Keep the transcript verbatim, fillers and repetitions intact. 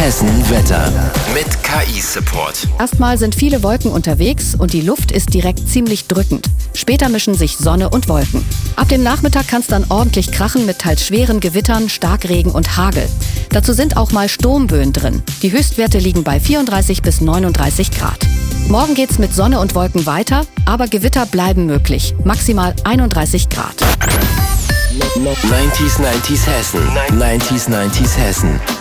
Hessen Wetter mit K I-Support. Erstmal sind viele Wolken unterwegs und die Luft ist direkt ziemlich drückend. Später mischen sich Sonne und Wolken. Ab dem Nachmittag kann es dann ordentlich krachen mit teils schweren Gewittern, Starkregen und Hagel. Dazu sind auch mal Sturmböen drin. Die Höchstwerte liegen bei vierunddreißig bis neununddreißig Grad. Morgen geht's mit Sonne und Wolken weiter, aber Gewitter bleiben möglich. Maximal einunddreißig Grad. neunzig neunzig Hessen. neunzig neunzig Hessen.